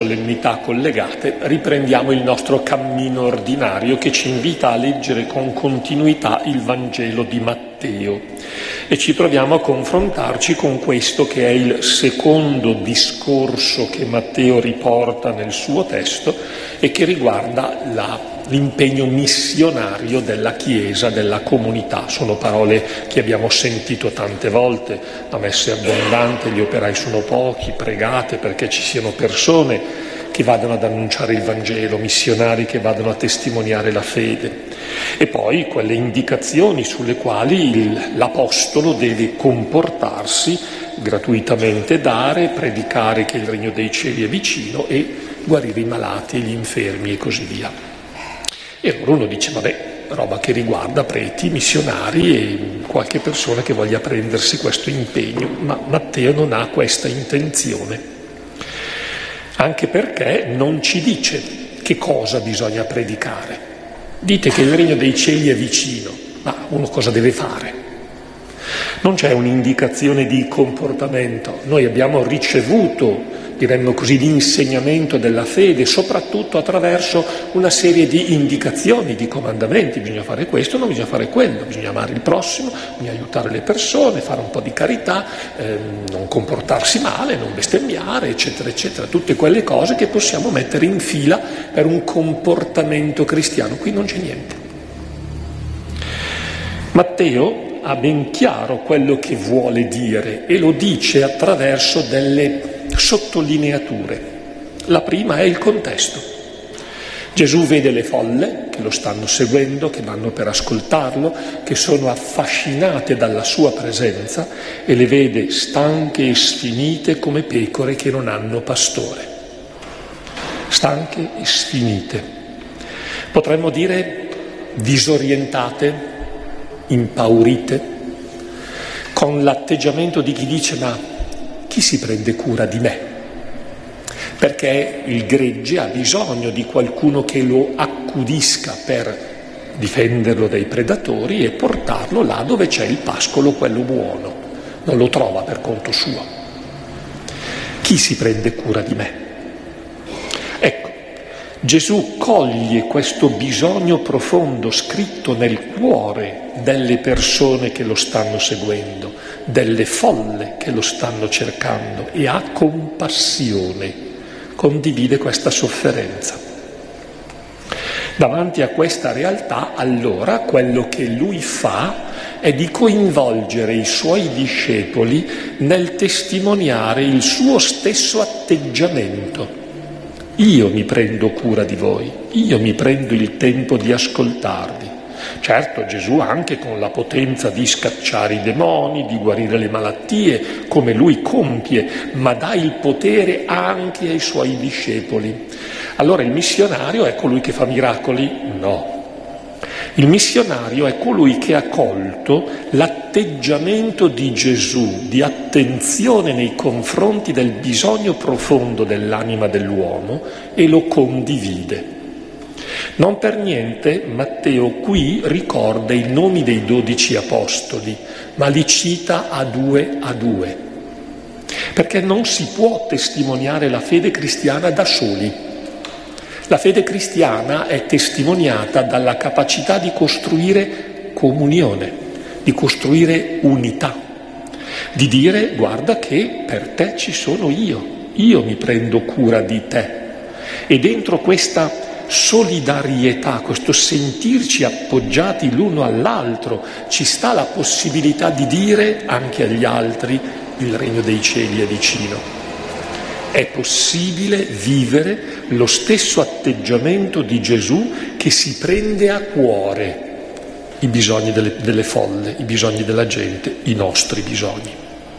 solennità collegate, riprendiamo il nostro cammino ordinario che ci invita a leggere con continuità il Vangelo di Matteo e ci troviamo a confrontarci con questo che è il secondo discorso che Matteo riporta nel suo testo e che riguarda l'impegno missionario della Chiesa, della comunità. Sono parole che abbiamo sentito tante volte: la messa è abbondante, gli operai sono pochi, pregate perché ci siano persone che vadano ad annunciare il Vangelo, missionari che vadano a testimoniare la fede. E poi quelle indicazioni sulle quali l'Apostolo deve comportarsi gratuitamente, dare, predicare che il regno dei cieli è vicino e guarire i malati e gli infermi e così via. E allora uno dice, vabbè, roba che riguarda preti, missionari e qualche persona che voglia prendersi questo impegno, ma Matteo non ha questa intenzione, anche perché non ci dice che cosa bisogna predicare. Dite che il regno dei cieli è vicino, ma uno cosa deve fare? Non c'è un'indicazione di comportamento. Noi abbiamo ricevuto, diremmo così, l'insegnamento della fede, soprattutto attraverso una serie di indicazioni, di comandamenti. Bisogna fare questo, non bisogna fare quello, bisogna amare il prossimo, bisogna aiutare le persone, fare un po' di carità, non comportarsi male, non bestemmiare, eccetera, eccetera. Tutte quelle cose che possiamo mettere in fila per un comportamento cristiano. Qui non c'è niente. Matteo ha ben chiaro quello che vuole dire e lo dice attraverso delle sottolineature. La prima è il contesto. Gesù vede le folle che lo stanno seguendo, che vanno per ascoltarlo, che sono affascinate dalla sua presenza e le vede stanche e sfinite come pecore che non hanno pastore. Stanche e sfinite. Potremmo dire disorientate, impaurite, con l'atteggiamento di chi dice: ma chi si prende cura di me? Perché il gregge ha bisogno di qualcuno che lo accudisca per difenderlo dai predatori e portarlo là dove c'è il pascolo, quello buono. Non lo trova per conto suo. Chi si prende cura di me? Ecco, Gesù coglie questo bisogno profondo scritto nel cuore delle persone che lo stanno seguendo, delle folle che lo stanno cercando, e ha compassione, condivide questa sofferenza. Davanti a questa realtà, allora, quello che lui fa è di coinvolgere i suoi discepoli nel testimoniare il suo stesso atteggiamento. Io mi prendo cura di voi, io mi prendo il tempo di ascoltarvi. Certo, Gesù anche con la potenza di scacciare i demoni, di guarire le malattie, come lui compie, ma dà il potere anche ai suoi discepoli. Allora il missionario è colui che fa miracoli? No. Il missionario è colui che ha colto l'atteggiamento di Gesù di attenzione nei confronti del bisogno profondo dell'anima dell'uomo e lo condivide. Non per niente Matteo qui ricorda i nomi dei 12 apostoli, ma li cita a due, perché non si può testimoniare la fede cristiana da soli. La fede cristiana è testimoniata dalla capacità di costruire comunione, di costruire unità, di dire: guarda che per te ci sono io mi prendo cura di te. E dentro questa solidarietà, questo sentirci appoggiati l'uno all'altro, ci sta la possibilità di dire anche agli altri: il regno dei cieli è vicino. È possibile vivere lo stesso atteggiamento di Gesù che si prende a cuore i bisogni delle folle, i bisogni della gente, i nostri bisogni.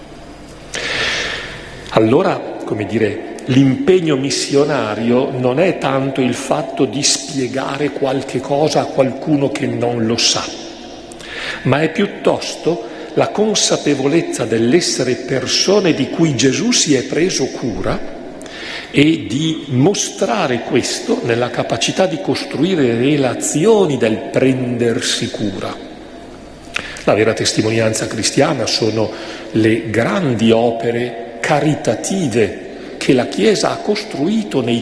Allora, come dire, l'impegno missionario non è tanto il fatto di spiegare qualche cosa a qualcuno che non lo sa, ma è piuttosto la consapevolezza dell'essere persone di cui Gesù si è preso cura e di mostrare questo nella capacità di costruire relazioni del prendersi cura. La vera testimonianza cristiana sono le grandi opere caritative che la Chiesa ha costruito nei